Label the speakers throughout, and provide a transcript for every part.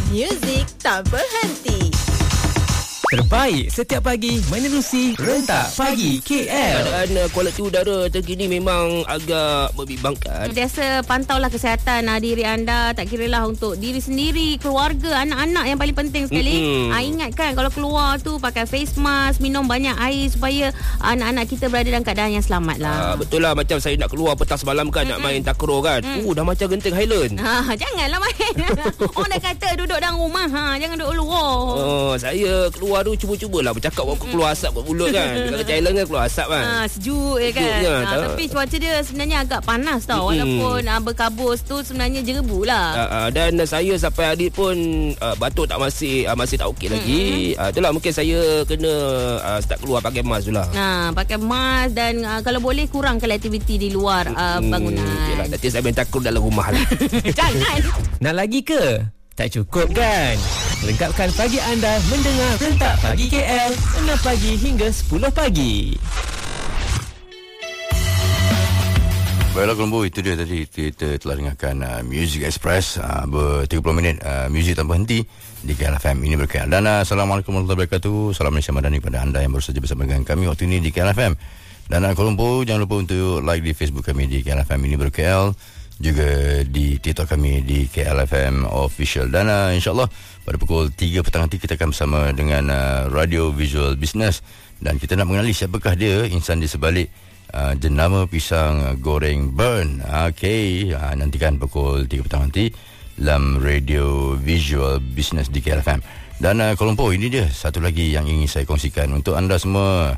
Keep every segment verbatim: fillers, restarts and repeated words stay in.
Speaker 1: Muzik tak berhenti.
Speaker 2: Terbaik setiap pagi menerusi Rentak Pagi K L.
Speaker 3: Keadaan kualiti udara terkini memang agak membimbangkan.
Speaker 4: Biasa pantaulah kesihatan uh, diri anda, tak kiralah untuk diri sendiri, keluarga, anak-anak yang paling penting sekali.
Speaker 3: Mm-hmm.
Speaker 4: Uh, ingatkan kalau keluar tu pakai face mask, minum banyak air supaya uh, anak-anak kita berada dalam keadaan yang selamat lah.
Speaker 3: Uh, betul lah, macam saya nak keluar petang semalam kan, mm-hmm. nak main takraw kan. Mm. Uh, dah macam Genting Highland.
Speaker 4: Ha, janganlah main. Orang dah kata duduk dalam rumah, ha, jangan duduk luar.
Speaker 3: Oh, saya keluar tu cuba-cubalah bercakap waktu mm. keluar asap kat mulut kan. Dekat Thailand kan keluar asap kan.
Speaker 4: Ha, sejuk je kan.
Speaker 3: Sejuknya,
Speaker 4: ha, tapi cuaca dia sebenarnya agak panas tau. Mm. Walaupun uh, berkabus tu sebenarnya jerebu lah.
Speaker 3: Uh, uh, dan uh, saya sampai adik pun uh, batuk tak masih uh, masih tak okey lagi. Mm-hmm. Uh, itulah mungkin saya kena uh, start keluar pakai mask dulu lah.
Speaker 4: Ha, pakai mask dan uh, kalau boleh kurangkan aktiviti di luar uh, bangunan.
Speaker 3: Mm, yalah, nanti saya main takraw dalam rumah lah.
Speaker 4: Jangan.
Speaker 2: Nak lagi ke? Tak cukup kan? Lengkapkan pagi anda mendengar Rentak Pagi K L enam pagi hingga sepuluh pagi.
Speaker 5: Baiklah Colombo, itu dia tadi kita telah dengarkan uh, Music Express uh, ber tiga puluh minit uh, muzik tanpa henti di K L F M ini berkait. Dan uh, Assalamualaikum warahmatullahi wabarakatuh. Salam Malaysia Madani pada anda yang baru saja bersama dengan kami waktu ini di K L F M. Dan uh, Colombo, jangan lupa untuk like di Facebook kami di K L F M ini berkait, juga di TikTok kami di K L F M Official. Dan uh, insyaAllah pada pukul tiga petang nanti kita akan bersama dengan uh, Radio Visual Business. Dan kita nak mengenali siapakah dia, insan di sebalik uh, jenama pisang goreng burn. Okey, uh, nantikan pukul tiga petang nanti dalam Radio Visual Business di K L F M. Dan uh, Colombo, ini dia satu lagi yang ingin saya kongsikan untuk anda semua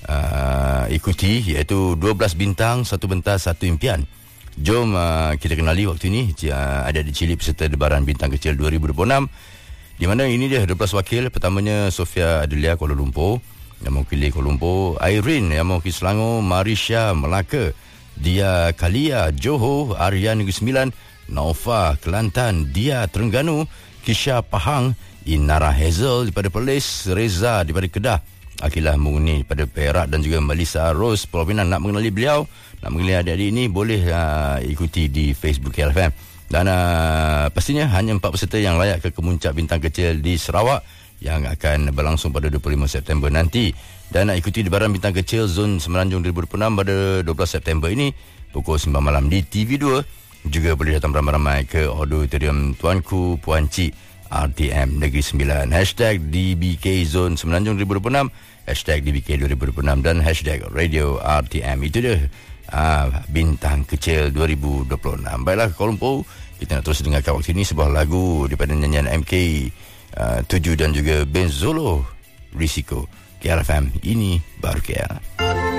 Speaker 5: uh, ikuti, iaitu dua belas bintang, satu bentas, satu impian. Jom uh, kita kenali waktu ini uh, ada di Cili peserta Debaran Bintang Kecil dua ribu dua puluh enam, di mana ini dia dua belas wakil. Pertamanya Sofia Adelia Kuala Lumpur yang mewakili Kuala Lumpur, Irene yang mewakili Selangor, Marisha Melaka, Dia Kalia Johor, Aryan Negeri Sembilan, Naufa Kelantan, Dia Terengganu, Kisha Pahang, Inara Hazel daripada Perlis, Reza daripada Kedah, Akilah Murni daripada Perak dan juga Melissa Rose Pulau Pinang. Nak mengenali beliau, nak mengenali adik-adik ini, boleh uh, ikuti di Facebook K L F M. Dan uh, pastinya hanya empat peserta yang layak ke Kemuncak Bintang Kecil di Sarawak yang akan berlangsung pada dua puluh lima September nanti. Dan nak ikuti Debaran Bintang Kecil Zon Semenanjung dua ribu dua puluh enam pada dua belas September ini pukul sembilan malam di T V dua. Juga boleh datang beramai-ramai ke Auditorium Tuanku Puan Cik R T M Negeri Sembilan. Hashtag D B K Zon Semenanjung dua ribu dua puluh enam, hashtag D B K dua ribu dua puluh enam dan hashtag Radio R T M. Itu dia ah, Bintang Kecil dua ribu dua puluh enam. Baiklah Kuala Lumpur, kita nak terus dengarkan waktu ini sebuah lagu daripada nyanyian M K uh, tujuh dan juga Benzolo, Risiko. K L F M, ini baru K L.